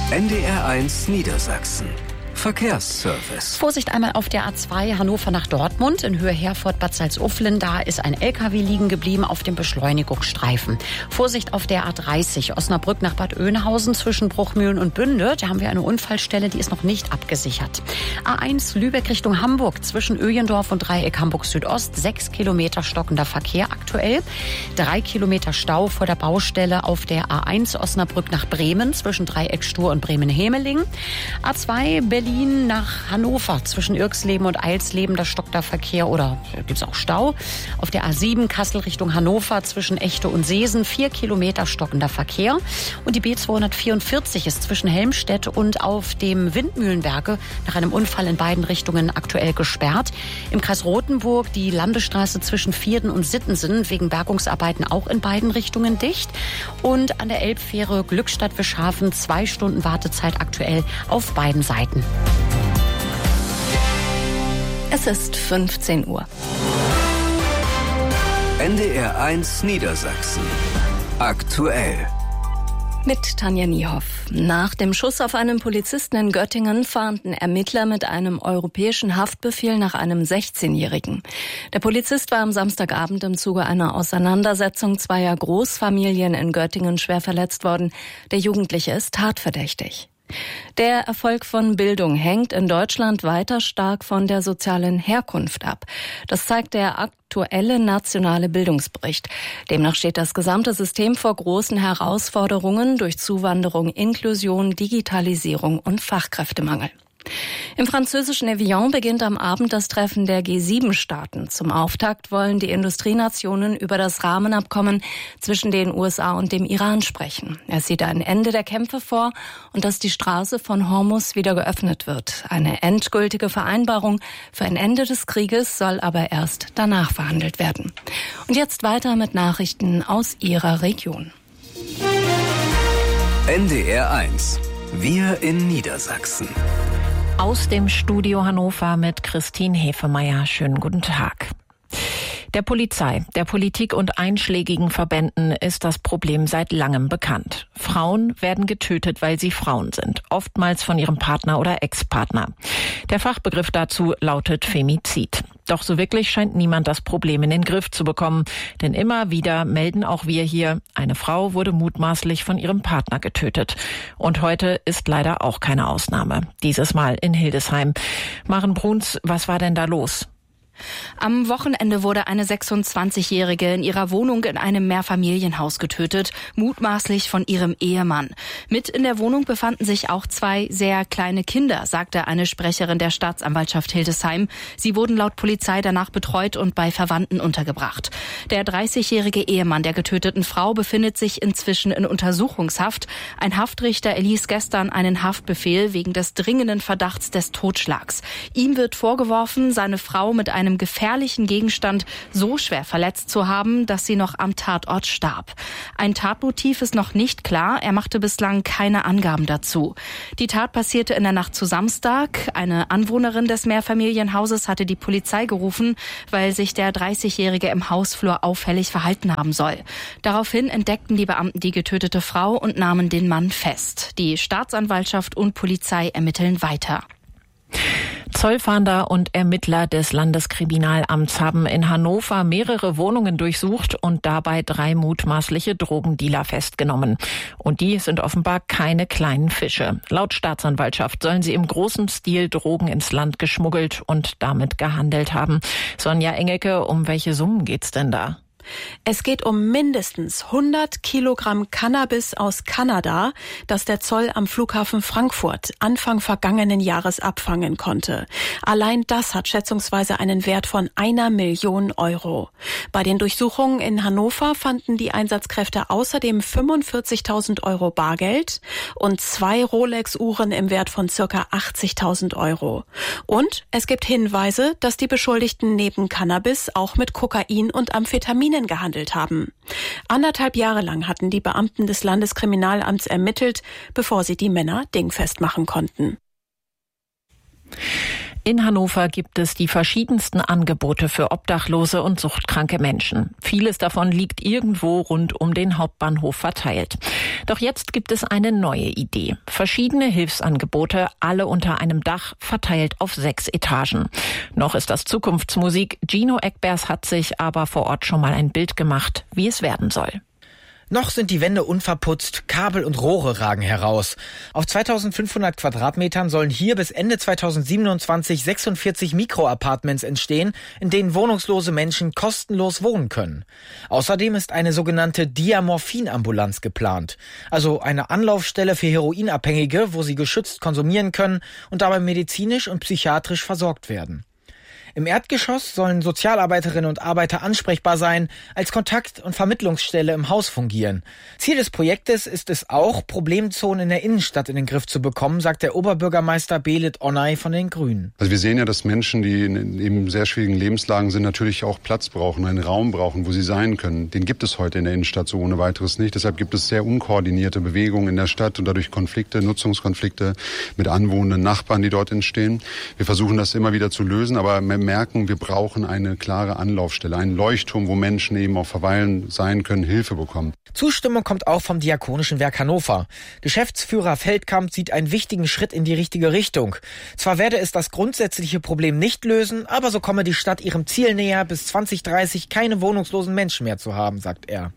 NDR1 Niedersachsen. Verkehrsservice. Vorsicht einmal auf der A2 Hannover nach Dortmund in Höhe Herford-Bad Salzuflen. Da ist ein LKW liegen geblieben auf dem Beschleunigungsstreifen. Vorsicht auf der A30 Osnabrück nach Bad Oeynhausen zwischen Bruchmühlen und Bünde. Da haben wir eine Unfallstelle, die ist noch nicht abgesichert. A1 Lübeck Richtung Hamburg zwischen Öjendorf und Dreieck Hamburg Südost. 6 Kilometer stockender Verkehr aktuell. 3 Kilometer Stau vor der Baustelle auf der A1 Osnabrück nach Bremen zwischen Dreieck Stur und Bremen-Hemeling. A2 Berlin nach Hannover zwischen Irxleben und Eilsleben, da stockt der Verkehr oder gibt es auch Stau. Auf der A7 Kassel Richtung Hannover zwischen Echte und Seesen 4 Kilometer stockender Verkehr. Und die B244 ist zwischen Helmstedt und auf dem Windmühlenwerke nach einem Unfall in beiden Richtungen aktuell gesperrt. Im Kreis Rothenburg die Landesstraße zwischen Vierden und Sittensen wegen Bergungsarbeiten auch in beiden Richtungen dicht. Und an der Elbfähre Glückstadt-Wischhafen 2 Stunden Wartezeit aktuell auf beiden Seiten. Es ist 15 Uhr. NDR1 Niedersachsen. Aktuell. Mit Tanja Niehoff. Nach dem Schuss auf einen Polizisten in Göttingen fahnden Ermittler mit einem europäischen Haftbefehl nach einem 16-Jährigen. Der Polizist war am Samstagabend im Zuge einer Auseinandersetzung zweier Großfamilien in Göttingen schwer verletzt worden. Der Jugendliche ist tatverdächtig. Der Erfolg von Bildung hängt in Deutschland weiter stark von der sozialen Herkunft ab. Das zeigt der aktuelle nationale Bildungsbericht. Demnach steht das gesamte System vor großen Herausforderungen durch Zuwanderung, Inklusion, Digitalisierung und Fachkräftemangel. Im französischen Evian beginnt am Abend das Treffen der G7-Staaten. Zum Auftakt wollen die Industrienationen über das Rahmenabkommen zwischen den USA und dem Iran sprechen. Es sieht ein Ende der Kämpfe vor und dass die Straße von Hormuz wieder geöffnet wird. Eine endgültige Vereinbarung für ein Ende des Krieges soll aber erst danach verhandelt werden. Und jetzt weiter mit Nachrichten aus Ihrer Region. NDR1. Wir in Niedersachsen. Aus dem Studio Hannover mit Christine Hefemeyer. Schönen guten Tag. Der Polizei, der Politik und einschlägigen Verbänden ist das Problem seit langem bekannt. Frauen werden getötet, weil sie Frauen sind, oftmals von ihrem Partner oder Ex-Partner. Der Fachbegriff dazu lautet Femizid. Doch so wirklich scheint niemand das Problem in den Griff zu bekommen. Denn immer wieder melden auch wir hier, eine Frau wurde mutmaßlich von ihrem Partner getötet. Und heute ist leider auch keine Ausnahme. Dieses Mal in Hildesheim. Maren Bruns, was war denn da los? Am Wochenende wurde eine 26-Jährige in ihrer Wohnung in einem Mehrfamilienhaus getötet, mutmaßlich von ihrem Ehemann. Mit in der Wohnung befanden sich auch 2 sehr kleine Kinder, sagte eine Sprecherin der Staatsanwaltschaft Hildesheim. Sie wurden laut Polizei danach betreut und bei Verwandten untergebracht. Der 30-jährige Ehemann der getöteten Frau befindet sich inzwischen in Untersuchungshaft. Ein Haftrichter erließ gestern einen Haftbefehl wegen des dringenden Verdachts des Totschlags. Ihm wird vorgeworfen, seine Frau mit einem gefährlichen Gegenstand so schwer verletzt zu haben, dass sie noch am Tatort starb. Ein Tatmotiv ist noch nicht klar. Er machte bislang keine Angaben dazu. Die Tat passierte in der Nacht zu Samstag. Eine Anwohnerin des Mehrfamilienhauses hatte die Polizei gerufen, weil sich der 30-Jährige im Hausflur auffällig verhalten haben soll. Daraufhin entdeckten die Beamten die getötete Frau und nahmen den Mann fest. Die Staatsanwaltschaft und Polizei ermitteln weiter. Zollfahnder und Ermittler des Landeskriminalamts haben in Hannover mehrere Wohnungen durchsucht und dabei 3 mutmaßliche Drogendealer festgenommen. Und die sind offenbar keine kleinen Fische. Laut Staatsanwaltschaft sollen sie im großen Stil Drogen ins Land geschmuggelt und damit gehandelt haben. Sonja Engelke, um welche Summen geht's denn da? Es geht um mindestens 100 Kilogramm Cannabis aus Kanada, das der Zoll am Flughafen Frankfurt Anfang vergangenen Jahres abfangen konnte. Allein das hat schätzungsweise einen Wert von 1 Million Euro. Bei den Durchsuchungen in Hannover fanden die Einsatzkräfte außerdem 45.000 Euro Bargeld und 2 Rolex-Uhren im Wert von ca. 80.000 Euro. Und es gibt Hinweise, dass die Beschuldigten neben Cannabis auch mit Kokain und Amphetaminen gehandelt haben. 1,5 Jahre lang hatten die Beamten des Landeskriminalamts ermittelt, bevor sie die Männer dingfest machen konnten. In Hannover gibt es die verschiedensten Angebote für obdachlose und suchtkranke Menschen. Vieles davon liegt irgendwo rund um den Hauptbahnhof verteilt. Doch jetzt gibt es eine neue Idee. Verschiedene Hilfsangebote, alle unter einem Dach, verteilt auf 6 Etagen. Noch ist das Zukunftsmusik. Gino Eckbers hat sich aber vor Ort schon mal ein Bild gemacht, wie es werden soll. Noch sind die Wände unverputzt, Kabel und Rohre ragen heraus. Auf 2500 Quadratmetern sollen hier bis Ende 2027 46 Mikroapartments entstehen, in denen wohnungslose Menschen kostenlos wohnen können. Außerdem ist eine sogenannte Diamorphin-Ambulanz geplant, also eine Anlaufstelle für Heroinabhängige, wo sie geschützt konsumieren können und dabei medizinisch und psychiatrisch versorgt werden. Im Erdgeschoss sollen Sozialarbeiterinnen und Arbeiter ansprechbar sein, als Kontakt- und Vermittlungsstelle im Haus fungieren. Ziel des Projektes ist es auch, Problemzonen in der Innenstadt in den Griff zu bekommen, sagt der Oberbürgermeister Belit Onay von den Grünen. Also wir sehen ja, dass Menschen, die in eben sehr schwierigen Lebenslagen sind, natürlich auch Platz brauchen, einen Raum brauchen, wo sie sein können. Den gibt es heute in der Innenstadt so ohne weiteres nicht. Deshalb gibt es sehr unkoordinierte Bewegungen in der Stadt und dadurch Konflikte, Nutzungskonflikte mit anwohnenden Nachbarn, die dort entstehen. Wir versuchen das immer wieder zu lösen, aber merken, wir brauchen eine klare Anlaufstelle, einen Leuchtturm, wo Menschen eben auch verweilen sein können, Hilfe bekommen. Zustimmung kommt auch vom Diakonischen Werk Hannover. Geschäftsführer Feldkamp sieht einen wichtigen Schritt in die richtige Richtung. Zwar werde es das grundsätzliche Problem nicht lösen, aber so komme die Stadt ihrem Ziel näher, bis 2030 keine wohnungslosen Menschen mehr zu haben, sagt er.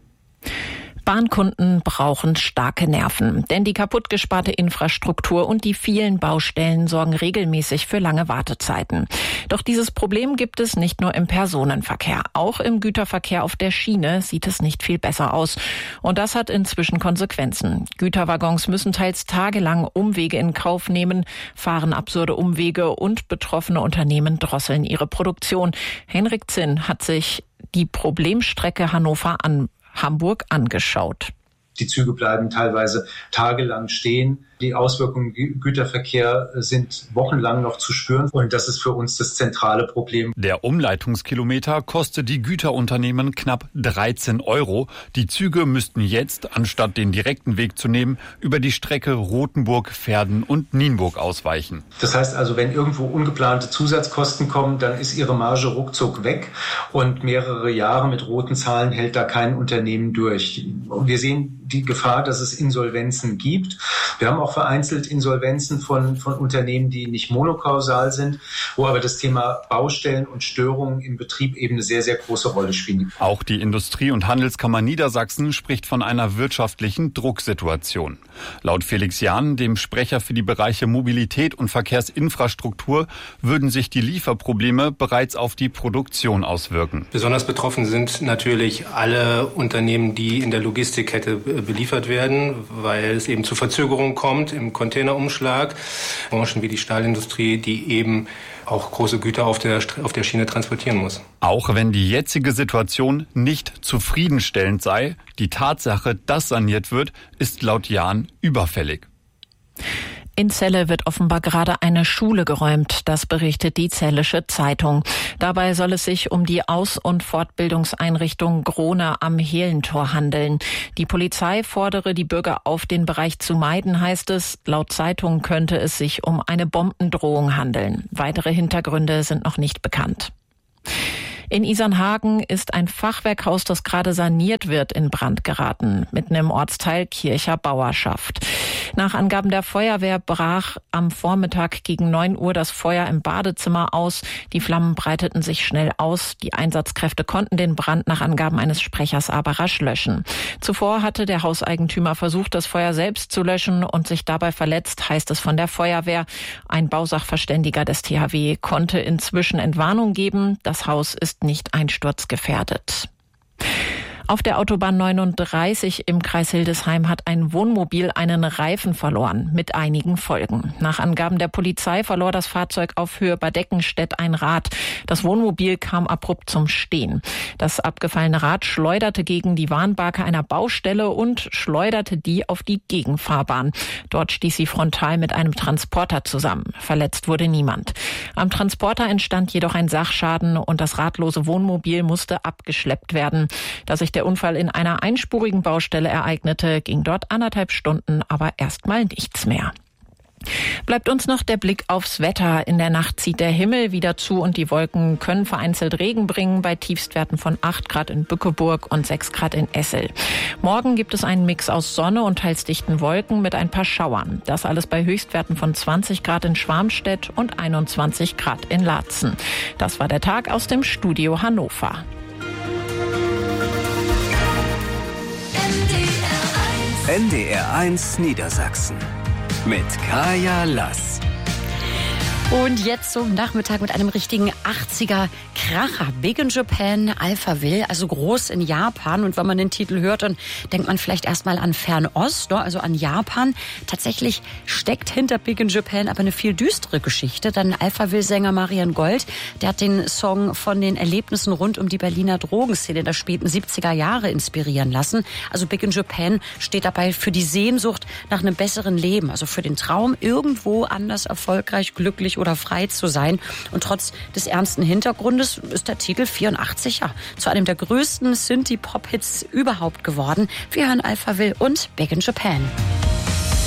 Bahnkunden brauchen starke Nerven, denn die kaputtgesparte Infrastruktur und die vielen Baustellen sorgen regelmäßig für lange Wartezeiten. Doch dieses Problem gibt es nicht nur im Personenverkehr. Auch im Güterverkehr auf der Schiene sieht es nicht viel besser aus. Und das hat inzwischen Konsequenzen. Güterwaggons müssen teils tagelang Umwege in Kauf nehmen, fahren absurde Umwege und betroffene Unternehmen drosseln ihre Produktion. Henrik Zinn hat sich die Problemstrecke Hamburg angeschaut. Die Züge bleiben teilweise tagelang stehen. Die Auswirkungen im Güterverkehr sind wochenlang noch zu spüren. Und das ist für uns das zentrale Problem. Der Umleitungskilometer kostet die Güterunternehmen knapp 13 €. Die Züge müssten jetzt, anstatt den direkten Weg zu nehmen, über die Strecke Rothenburg, Verden und Nienburg ausweichen. Das heißt also, wenn irgendwo ungeplante Zusatzkosten kommen, dann ist ihre Marge ruckzuck weg. Und mehrere Jahre mit roten Zahlen hält da kein Unternehmen durch. Und wir sehen die Gefahr, dass es Insolvenzen gibt. Wir haben auch vereinzelt Insolvenzen von Unternehmen, die nicht monokausal sind, wo aber das Thema Baustellen und Störungen im Betrieb eben eine sehr, sehr große Rolle spielen. Auch die Industrie- und Handelskammer Niedersachsen spricht von einer wirtschaftlichen Drucksituation. Laut Felix Jahn, dem Sprecher für die Bereiche Mobilität und Verkehrsinfrastruktur, würden sich die Lieferprobleme bereits auf die Produktion auswirken. Besonders betroffen sind natürlich alle Unternehmen, die in der Logistikkette beliefert werden, weil es eben zu Verzögerungen kommt im Containerumschlag. Branchen wie die Stahlindustrie, die eben auch große Güter auf der Schiene transportieren muss. Auch wenn die jetzige Situation nicht zufriedenstellend sei, die Tatsache, dass saniert wird, ist laut Jahn überfällig. In Celle wird offenbar gerade eine Schule geräumt, das berichtet die Zellische Zeitung. Dabei soll es sich um die Aus- und Fortbildungseinrichtung Grone am Hehlentor handeln. Die Polizei fordere die Bürger auf, den Bereich zu meiden, heißt es. Laut Zeitung könnte es sich um eine Bombendrohung handeln. Weitere Hintergründe sind noch nicht bekannt. In Isernhagen ist ein Fachwerkhaus, das gerade saniert wird, in Brand geraten, mitten im Ortsteil Kircher Bauerschaft. Nach Angaben der Feuerwehr brach am Vormittag gegen 9 Uhr das Feuer im Badezimmer aus. Die Flammen breiteten sich schnell aus. Die Einsatzkräfte konnten den Brand nach Angaben eines Sprechers aber rasch löschen. Zuvor hatte der Hauseigentümer versucht, das Feuer selbst zu löschen und sich dabei verletzt, heißt es von der Feuerwehr. Ein Bausachverständiger des THW konnte inzwischen Entwarnung geben. Das Haus ist nicht einsturzgefährdet. Auf der Autobahn 39 im Kreis Hildesheim hat ein Wohnmobil einen Reifen verloren, mit einigen Folgen. Nach Angaben der Polizei verlor das Fahrzeug auf Höhe Bad Deckenstedt ein Rad. Das Wohnmobil kam abrupt zum Stehen. Das abgefallene Rad schleuderte gegen die Warnbarke einer Baustelle und schleuderte die auf die Gegenfahrbahn. Dort stieß sie frontal mit einem Transporter zusammen. Verletzt wurde niemand. Am Transporter entstand jedoch ein Sachschaden und das radlose Wohnmobil musste abgeschleppt werden. Da sich der Unfall in einer einspurigen Baustelle ereignete, ging dort 1,5 Stunden aber erstmal nichts mehr. Bleibt uns noch der Blick aufs Wetter. In der Nacht zieht der Himmel wieder zu und die Wolken können vereinzelt Regen bringen bei Tiefstwerten von 8 Grad in Bückeburg und 6 Grad in Essel. Morgen gibt es einen Mix aus Sonne und teils dichten Wolken mit ein paar Schauern. Das alles bei Höchstwerten von 20 Grad in Schwarmstedt und 21 Grad in Laatzen. Das war der Tag aus dem Studio Hannover. NDR1 Niedersachsen mit Kaya Lass. Und jetzt zum Nachmittag mit einem richtigen 80er-Kracher. Big in Japan, Alphaville, also groß in Japan. Und wenn man den Titel hört, dann denkt man vielleicht erstmal an Fernost, also an Japan. Tatsächlich steckt hinter Big in Japan aber eine viel düstere Geschichte. Denn Alphaville-Sänger Marian Gold, der hat den Song von den Erlebnissen rund um die Berliner Drogenszene der späten 70er Jahre inspirieren lassen. Also Big in Japan steht dabei für die Sehnsucht nach einem besseren Leben. Also für den Traum, irgendwo anders erfolgreich, glücklich oder frei zu sein. Und trotz des ernsten Hintergrundes ist der Titel 84 zu einem der größten Synthie-Pop-Hits überhaupt geworden. Wir hören Alphaville und Big in Japan.